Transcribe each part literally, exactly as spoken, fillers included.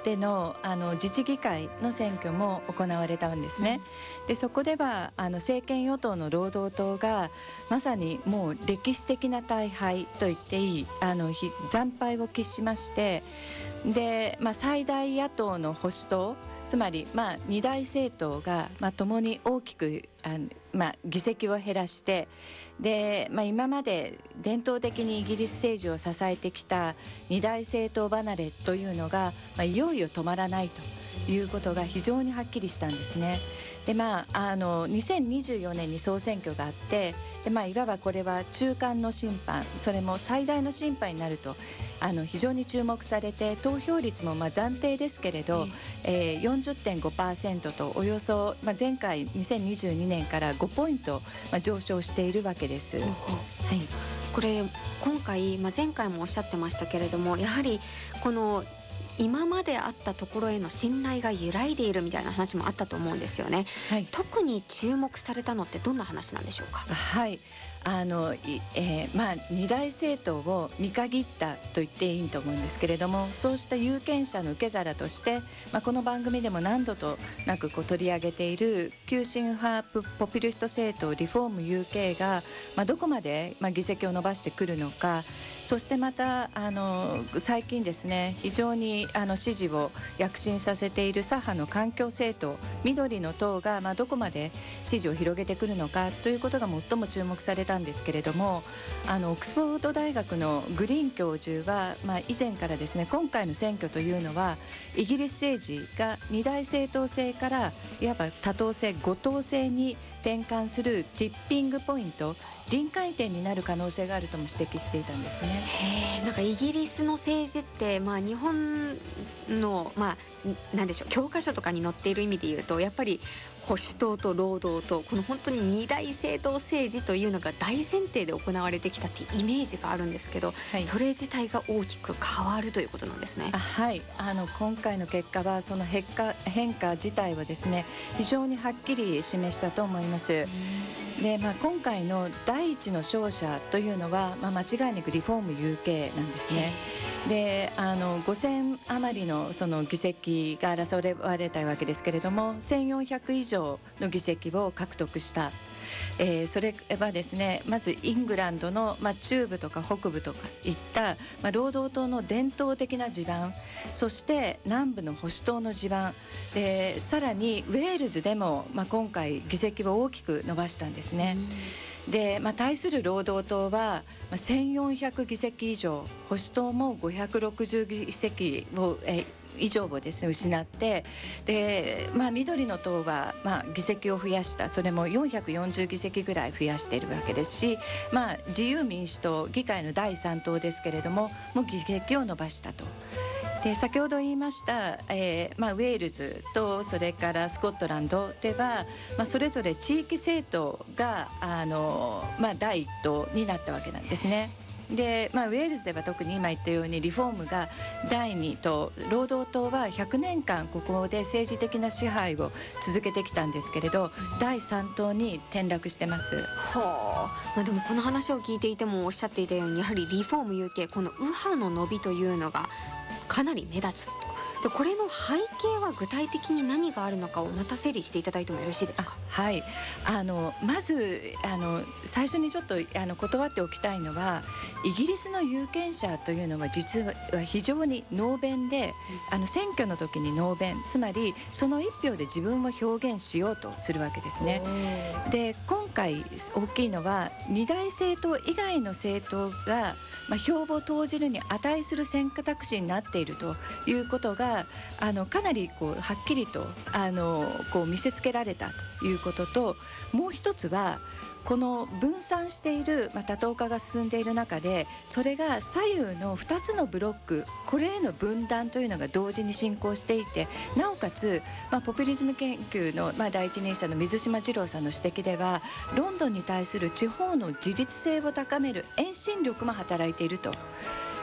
での、あの自治議会の選挙も行われたんですね、うん、でそこではあの政権与党の労働党がまさにもう歴史的な大敗と言っていいあの惨敗を喫しまして、で、まあ、最大野党の保守党、つまりまあ二大政党がまあ共に大きくあの、まあ、議席を減らして、で、まあ、今まで伝統的にイギリス政治を支えてきた二大政党離れというのが、まあ、いよいよ止まらないということが非常にはっきりしたんですね。で、まあ、あのにせんにじゅうよねんに総選挙があって、で、まあ、いわばこれは中間の審判、それも最大の審判になるとあの非常に注目されて、投票率もまあ暫定ですけれど、えー、よんじゅってんごパーセント とおよそ、まあ、前回にせんにじゅうにねんからごポイント、まあ、上昇しているわけです。はい、 これ今回、まあ、前回もおっしゃってましたけれども、やはりこの今まであったところへの信頼が揺らいでいるみたいな話もあったと思うんですよね、はい、特に注目されたのってどんな話なんでしょうか。 はい、あの、えーまあ、二大政党を見限ったと言っていいと思うんですけれども、そうした有権者の受け皿として、まあ、この番組でも何度となくこう取り上げている急進派ポピュリスト政党リフォーム ユーケー が、まあ、どこまで、まあ、議席を伸ばしてくるのか、そしてまたあの最近ですね、非常にあの支持を躍進させている左派の環境政党緑の党が、まあ、どこまで支持を広げてくるのかということが最も注目されたんですけれども、あのオックスフォード大学のグリーン教授は、まあ、以前からですね、今回の選挙というのはイギリス政治が二大政党制からいわば多党制五党制に転換するティッピングポイント、臨界点になる可能性があるとも指摘していたんですね。 へー、なんかイギリスの政治って、まあ、日本の、まあ、なんでしょう、教科書とかに載っている意味で言うと、やっぱり保守党と労働党、この本当に二大政党政治というのが大前提で行われてきたっていうイメージがあるんですけど、はい、それ自体が大きく変わるということなんですね。 あ、はい、あの今回の結果はその変化、変化自体はですね、非常にはっきり示したと思います。で、まあ、今回の第一の勝者というのは、まあ、間違いなくリフォーム ユーケー なんですね。で、あのごせん余りのその議席が争われたわけですけれども、せんよんひゃく以上の議席を獲得した。えー、それはですね、まずイングランドの、まあ、中部とか北部とかいった、まあ、労働党の伝統的な地盤、そして南部の保守党の地盤で、さらにウェールズでも、まあ、今回議席を大きく伸ばしたんですね。で、まあ、対する労働党は、まあ、せんよんひゃく議席以上、保守党もごひゃくろくじゅう議席を、えー以上をですね失って、で、まあ、緑の党は、まあ、議席を増やした、それもよんひゃくよんじゅう議席ぐらい増やしているわけですし、まあ、自由民主党議会のだいさん党ですけれども、もう議席を伸ばしたと。で、先ほど言いました、えーまあ、ウェールズとそれからスコットランドでは、まあ、それぞれ地域政党があの、まあ、だいいち党になったわけなんですね。で、まあ、ウェールズでは特に今言ったようにリフォームがだいに党、労働党はひゃくねんかんここで政治的な支配を続けてきたんですけれど、だいさん党に転落してます。 はあ、まあ、でもこの話を聞いていてもおっしゃっていたように、やはりリフォーム ユーケー、 この右派の伸びというのがかなり目立つと。で、これの背景は具体的に何があるのかをまた整理していただいてもよろしいですか。 はい、あのまずあの最初にちょっとあの断っておきたいのは、イギリスの有権者というのは実は非常に能弁で、うん、あの選挙の時に能弁、つまりその一票で自分を表現しようとするわけですね。で、今回大きいのは二大政党以外の政党が、まあ、票を投じるに値する選択肢になっているということが、あのかなりこうはっきりとあのこう見せつけられたということと、もう一つはこの分散している、まあ、多党化が進んでいる中で、それが左右のふたつのブロック、これへの分断というのが同時に進行していて、なおかつ、まあ、ポピュリズム研究の、まあ、第一人者の水島二郎さんの指摘では、ロンドンに対する地方の自立性を高める遠心力も働いていると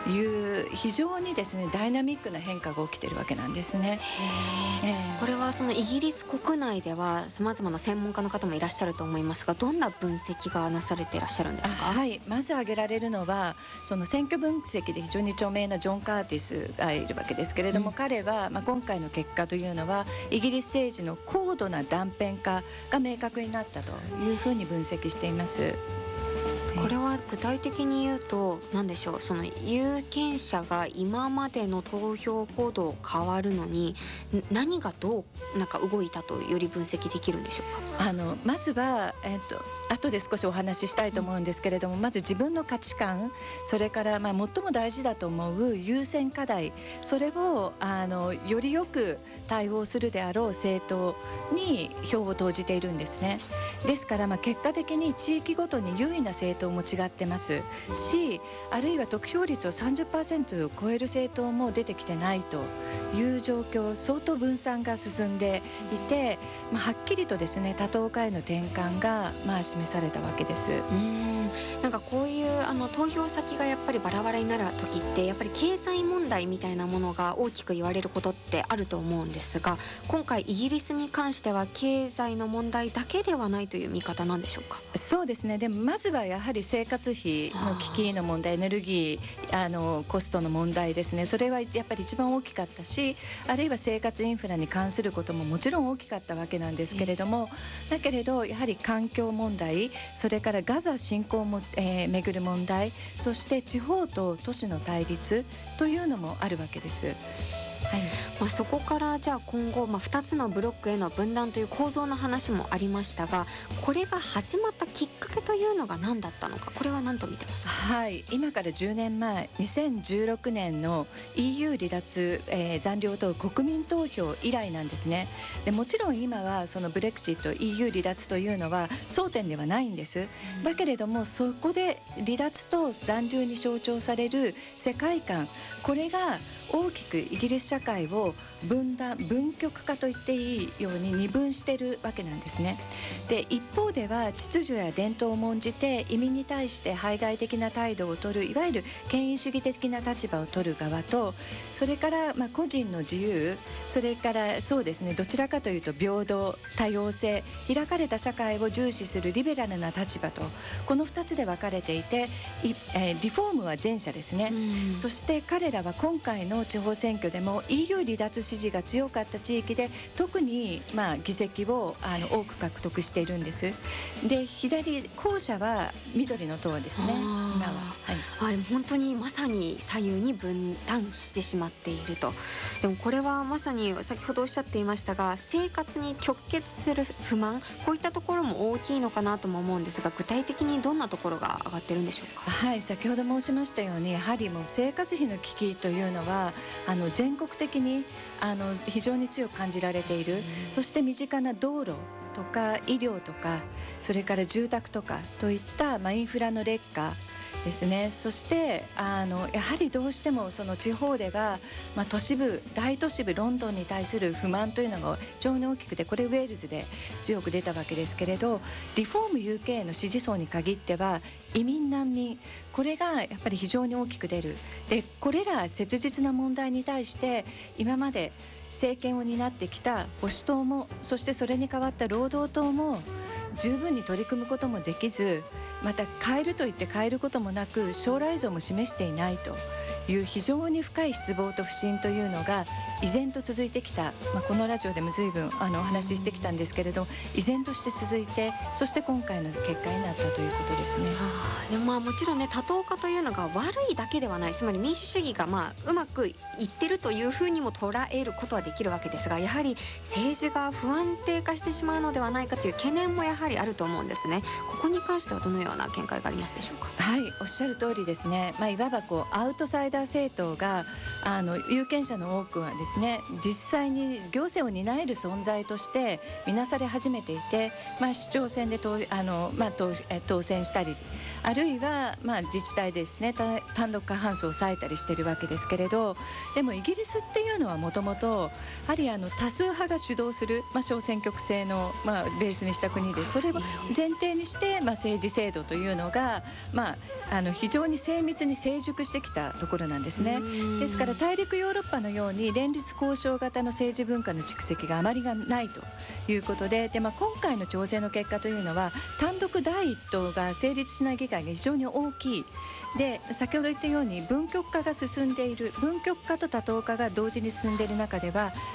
いう非常にですねダイナミックな変化が起きているわけなんですね。 へー、えー、これはそのイギリス国内ではさまざまな専門家の方もいらっしゃると思いますが、どんな分析がなされていらっしゃるんですか？ はい、まず挙げられるのはその選挙分析で非常に著名なジョン・カーティスがいるわけですけれども、うん、彼は、まあ、今回の結果というのはイギリス政治の高度な断片化が明確になったというふうに分析しています。 これは具体的に言うと何でしょう、その有権者が今までの投票行動変わるのに何がどうなんか動いたとより分析できるんでしょうか？ あのまずは、えっと、後で少しお話ししたいと思うんですけれども、うん、まず自分の価値観、それからまあ最も大事だと思う優先課題、それをあのよりよく対応するであろう政党に票を投じているんですね。ですからまあ結果的に地域ごとに優位な政党も違ってますし、あるいは得票率を さんじゅっパーセント を超える政党も出てきてないという状況、相当分散が進んでいて、まあ、はっきりとですね多党化への転換がまあ示されたわけです。 うーん、なんかこういうあの投票先がやっぱりバラバラになる時ってやっぱり経済問題みたいなものが大きく言われることってあると思うんですが、今回イギリスに関しては経済の問題だけではないという見方なんでしょうか？ そうですね。でもまずはやはり生活費の危機の問題、エネルギーあのコストの問題ですね。それはやっぱり一番大きかったし、あるいは生活インフラに関することももちろん大きかったわけなんですけれども、だけれどやはり環境問題、それからガザ侵攻も、えー、めぐる問題、そして地方と都市の対立というのもあるわけです。はい、 まあ、そこからじゃあ今後、まあ、ふたつのブロックへの分断という構造の話もありましたが、これが始まったきっかけというのが何だったのか、これは何と見てますか？ はい、今からじゅうねんまえにせんじゅうろくねんの イーユー 離脱、えー、残留を問う国民投票以来なんですね。でもちろん今はそのブレクシット イーユー 離脱というのは争点ではないんです。だけれどもそこで離脱と残留に象徴される世界観、これが大きくイギリス社会を分断分極化と言っていいように二分しているわけなんですね。で一方では秩序や伝統を重んじて移民に対して排外的な態度を取る、いわゆる権威主義的な立場を取る側と、それからまあ個人の自由、それからそうですねどちらかというと平等、多様性、開かれた社会を重視するリベラルな立場と、このふたつで分かれていて、い、えー、リフォームは前者ですね。そして彼らは今回の地方選挙でも イーユー 離脱支持が強かった地域で特にまあ議席をあの多く獲得しているんです。で左後者は緑の党ですね。今は、 はい、はい、本当にまさに左右に分断してしまっていると。でもこれはまさに先ほどおっしゃっていましたが、生活に直結する不満、こういったところも大きいのかなとも思うんですが、具体的にどんなところが上がってるんでしょうか？ はい、先ほど申しましたように、やはりもう生活費の危機というのはあの全国的にあの非常に強く感じられている。そして身近な道路とか医療とか、それから住宅とかといった、まあ、インフラの劣化ですね。そしてあのやはりどうしてもその地方では、まあ、都市部大都市部ロンドンに対する不満というのが非常に大きくて、これウェールズで強く出たわけですけれど、リフォーム ユーケー の支持層に限っては移民難民、これがやっぱり非常に大きく出る。でこれら切実な問題に対して今まで政権を担ってきた保守党も、そしてそれに代わった労働党も十分に取り組むこともできず、また変えるといって変えることもなく将来像も示していないという非常に深い失望と不信というのが依然と続いてきた、まあ、このラジオでも随分あのお話ししてきたんですけれど、依然として続いて、そして今回の結果になったということですね。 はあ、でもまあもちろんね、多党化というのが悪いだけではない、つまり民主主義がまあうまくいってるというふうにも捉えることはできるわけですが、やはり政治が不安定化してしまうのではないかという懸念もやはりあると思うんですね。ここに関してはどのような見解がありますでしょうか？ はい、おっしゃる通りですね。まあ、いわばこうアウトサイダー政党があの有権者の多くはですね、実際に行政を担える存在として見なされ始めていて、まあ、市長選で当あの、まあ、当当選したり、あるいは、まあ、自治体ですね単独過半数を抑えたりしているわけですけれど、でもイギリスっていうのはもともとやはりあの多数派が主導する、まあ、小選挙区制の、まあ、ベースにした国で、それを前提にして、まあ、政治制度度というのが、まあ、あの非常に精密に成熟してきたところなんですね。ですから大陸ヨーロッパのように連立交渉型の政治文化の蓄積があまりがないということで、で、まあ、今回の調整の結果というのは単独第一党が成立しない議会が非常に大きい。で、先ほど言ったように分極化が進んでいる、分極化と多党化が同時に進んでいる中では